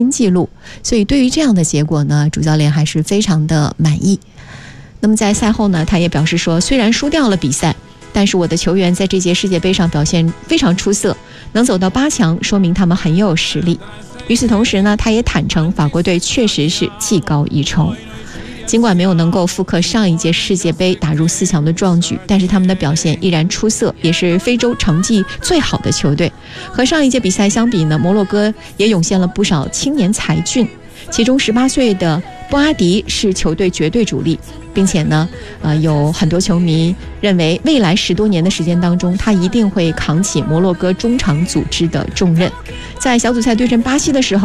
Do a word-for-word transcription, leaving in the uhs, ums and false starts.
记录，所以对于这样的结果呢，主教练还是非常的满意。那么在赛后呢，他也表示说，虽然输掉了比赛，但是我的球员在这届世界杯上表现非常出色，能走到八强，说明他们很有实力。与此同时呢，他也坦诚法国队确实是技高一筹。尽管没有能够复刻上一届世界杯打入四强的壮举，但是他们的表现依然出色，也是非洲成绩最好的球队。和上一届比赛相比呢，摩洛哥也涌现了不少青年才俊，其中十八岁的布阿迪是球队绝对主力，并且呢，呃，有很多球迷认为未来十多年的时间当中，他一定会扛起摩洛哥中场组织的重任。在小组赛对阵巴西的时候，